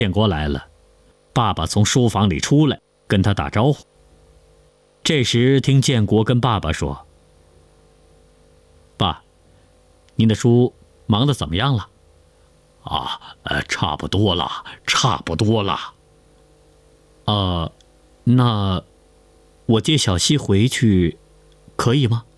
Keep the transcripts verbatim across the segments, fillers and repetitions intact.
建国来了，爸爸从书房里出来，跟他打招呼。这时听建国跟爸爸说：“爸，您的书忙得怎么样了？”“ 啊，呃，差不多了，差不多了。”“ 呃，那我接小西回去，可以吗？”“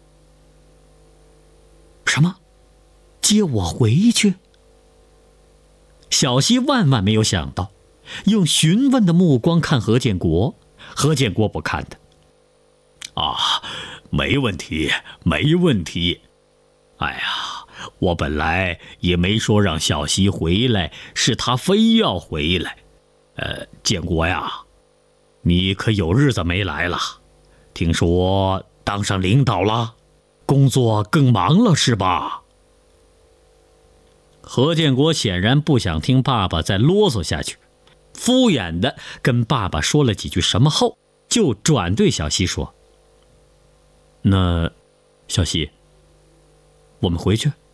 什么？接我回去？”小西万万没有想到，用询问的目光看何建国，何建国不看他。 “啊，没问题，没问题。哎呀，我本来也没说让小西回来，是他非要回来。呃，建国呀，你可有日子没来了？听说当上领导了，工作更忙了是吧？” 何建国显然不想听爸爸再啰嗦下去，敷衍地跟爸爸说了几句什么后，就转对小西说：“那，小西，我们回去。”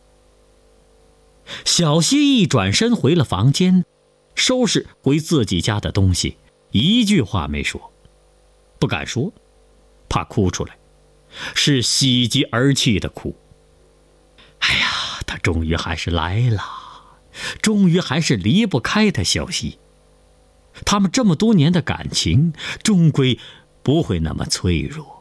小西一转身回了房间，收拾回自己家的东西，一句话没说，不敢说，怕哭出来，是喜极而泣的哭。哎呀，他终于还是来了，终于还是离不开他小西。他们这么多年的感情，终归不会那么脆弱。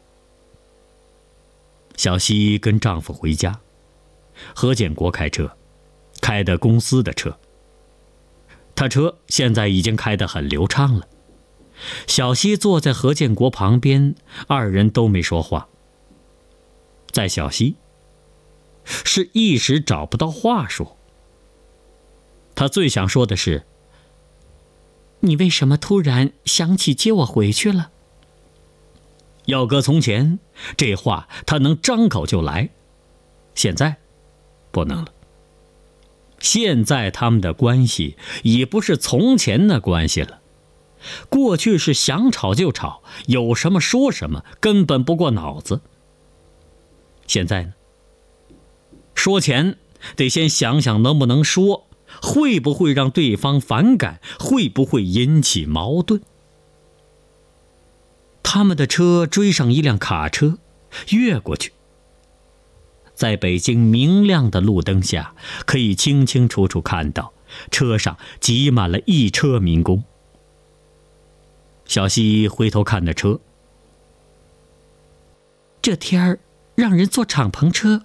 小西跟丈夫回家，何建国开车，开的公司的车。他车现在已经开得很流畅了。小西坐在何建国旁边，二人都没说话。在小西，是一时找不到话说。他最想说的是：“你为什么突然想起接我回去了？”要搁从前，这话他能张口就来，现在不能了。现在他们的关系已不是从前的关系了。过去是想吵就吵，有什么说什么，根本不过脑子。现在呢，说前得先想想能不能说，会不会让对方反感，会不会引起矛盾。他们的车追上一辆卡车，越过去。在北京明亮的路灯下，可以清清楚楚看到车上挤满了一车民工。小西回头看那车，这天儿让人坐敞篷车。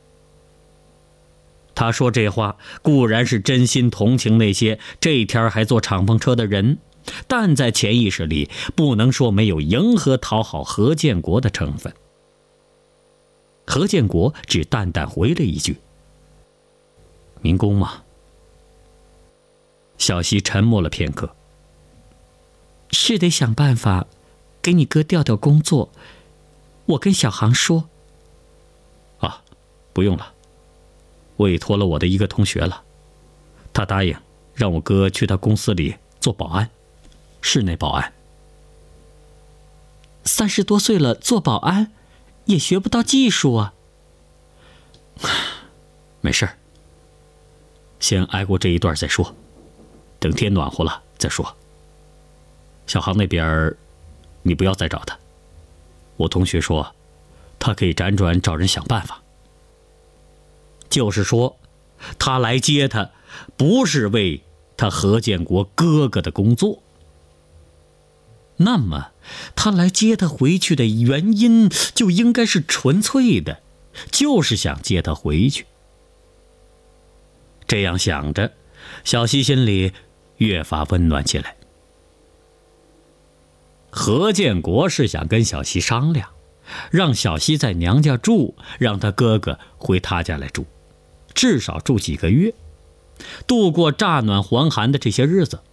他说这话固然是真心同情那些这天儿还坐敞篷车的人，但在潜意识里不能说没有迎合讨好何建国的成分。何建国只淡淡回了一句：“民工嘛。”小西沉默了片刻：“是得想办法给你哥调调工作，我跟小航说。”“啊，不用了，我委托了我的一个同学了，他答应让我哥去他公司里做保安，室内保安。”“三十多岁了做保安，也学不到技术啊。”“没事儿，先挨过这一段再说，等天暖和了再说。小航那边你不要再找他，我同学说他可以辗转找人想办法。就是说他来接他不是为他何建国哥哥的工作，那么他来接他回去的原因就应该是纯粹的，就是想接他回去。这样想着，小西心里越发温暖起来。何建国是想跟小西商量，让小西在娘家住，让他哥哥回他家来住，至少住几个月，度过乍暖还寒的这些日子。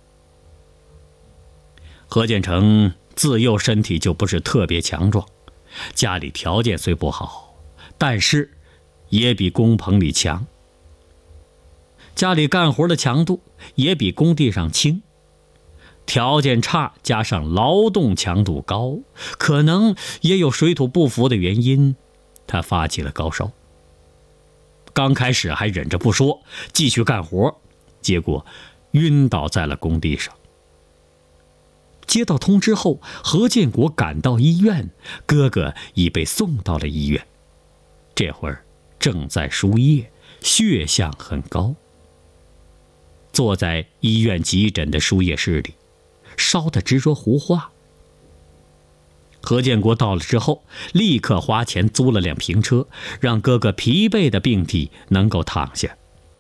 何建成自幼身体就不是特别强壮，家里条件虽不好，但是也比工棚里强。家里干活的强度也比工地上轻，条件差加上劳动强度高，可能也有水土不服的原因，他发起了高烧。刚开始还忍着不说，继续干活，结果晕倒在了工地上。接到通知后，何建国赶到医院，哥哥已被送到了医院，这会儿正在输液，血象很高。坐在医院急诊的输液室里，烧得直说胡话。何建国到了之后，立刻花钱租了辆平车，让哥哥疲惫的病体能够躺下。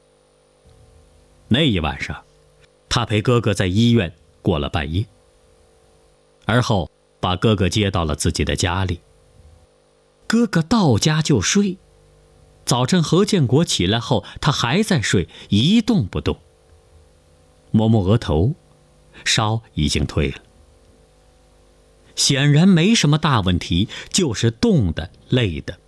那一晚上，他陪哥哥在医院过了半夜，而后把哥哥接到了自己的家里。哥哥到家就睡，早晨何建国起来后，他还在睡，一动不动。摸摸额头，烧已经退了，显然没什么大问题，就是冻的累的。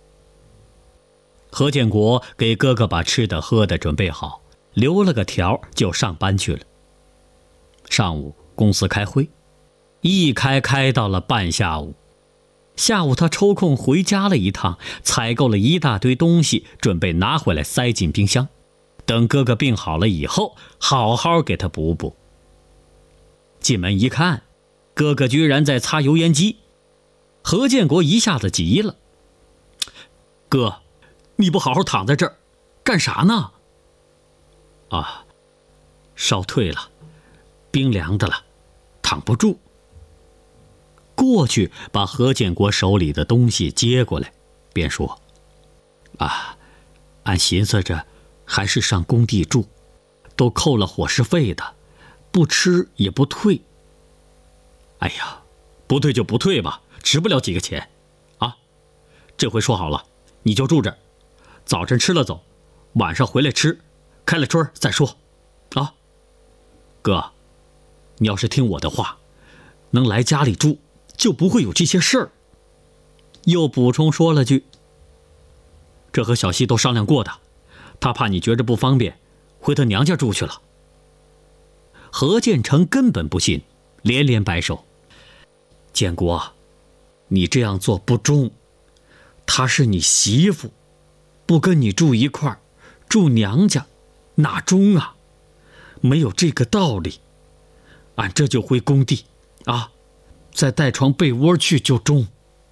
何建国给哥哥把吃的喝的准备好，留了个条就上班去了。上午公司开会，一开开到了半下午。下午他抽空回家了一趟，采购了一大堆东西，准备拿回来塞进冰箱，等哥哥病好了以后好好给他补补。进门一看，哥哥居然在擦油烟机。何建国一下子急了：哥，你不好好躺在这儿干啥呢？啊，烧退了，冰凉的了，躺不住。过去把何建国手里的东西接过来，便说：啊，俺寻思着还是上工地住，都扣了伙食费的，不吃也不退。哎呀，不退就不退吧，值不了几个钱啊。这回说好了，你就住这儿，早晨吃了走，晚上回来吃，开了春再说啊。哥，你要是听我的话，能来家里住，就不会有这些事儿。又补充说了句：这和小西都商量过的，他怕你觉着不方便，回他娘家住去了。何建成根本不信，连连摆手：建国，你这样做不中，她是你媳妇，不跟你住一块儿，住娘家，哪中啊？没有这个道理。俺这就回工地啊，再带床被窝去就中。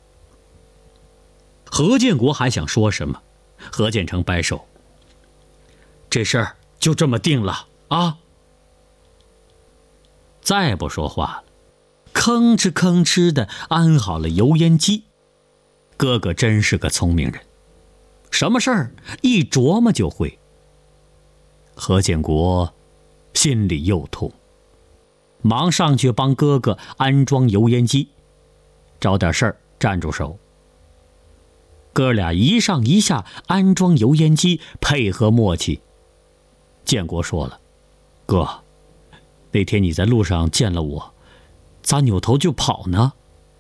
何建国还想说什么，何建成摆手：这事儿就这么定了啊。再不说话了，吭哧吭哧的安好了油烟机。哥哥真是个聪明人，什么事儿一琢磨就会。何建国心里又痛，忙上去帮哥哥安装油烟机，找点事儿站住手。哥俩一上一下安装油烟机，配合默契。建国说了：哥，那天你在路上见了我，咋扭头就跑呢？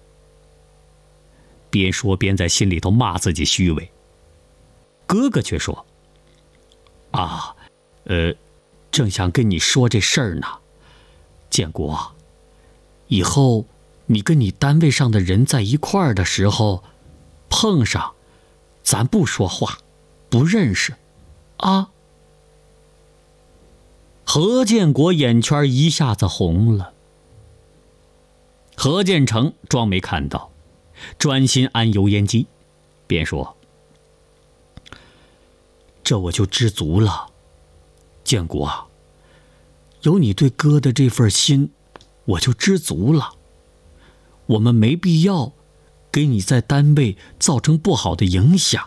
边说边在心里头骂自己虚伪。哥哥却说：啊，呃，正想跟你说这事儿呢。建国，以后你跟你单位上的人在一块儿的时候，碰上，咱不说话，不认识，啊。何建国眼圈一下子红了。何建成装没看到，专心安油烟机，便说：这我就知足了。建国，有你对哥的这份心，我就知足了。我们没必要给你在单位造成不好的影响。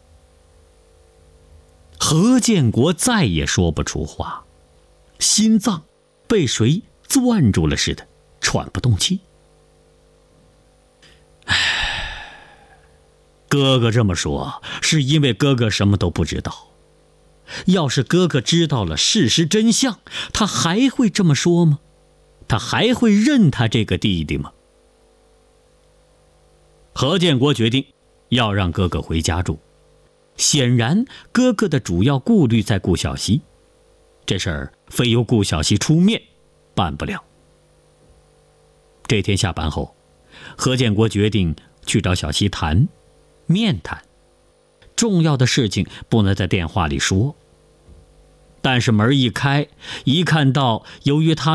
何建国再也说不出话，心脏被谁攥住了似的，喘不动气。唉，哥哥这么说，是因为哥哥什么都不知道。要是哥哥知道了事实真相，他还会这么说吗？他还会认他这个弟弟吗？何建国决定要让哥哥回家住。显然，哥哥的主要顾虑在顾小西，这事儿非由顾小西出面，办不了。这天下班后，何建国决定去找小西谈，面谈。重要的事情不能在电话里说。 但是门一开，一看到由于他